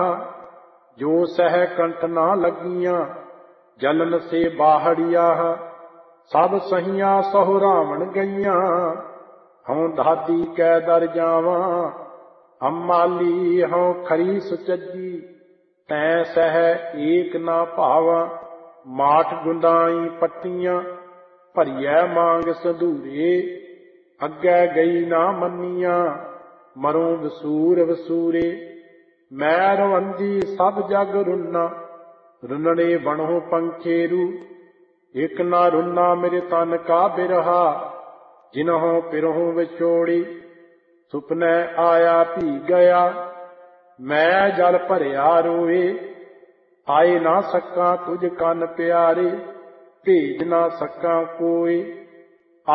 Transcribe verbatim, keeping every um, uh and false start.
जो सह कंठ ना लगियां जलन से बाहड़िया। सब सहियां सहो रावण गईयां हूँ दादी कै दर जावां। अम्माली हूँ खरी सुचजी तैं सह एक ना भावां। माठ गुंदाई पट्टियां भरियै मांग संधूरे अग्गै गई ना मन्नियां मरूं वसूर वसूरे। मैं रवंदी सब जग रुन्ना रुनने बनो पंखेरू। एक ना रुन्ना मेरे तन का बिरहा जिन्हों पिरहों विछोड़ी। सुपने आया पी गया मैं जल भरिया रोए। आए ना सका तुझ कन प्यारे भेज ना सका कोई।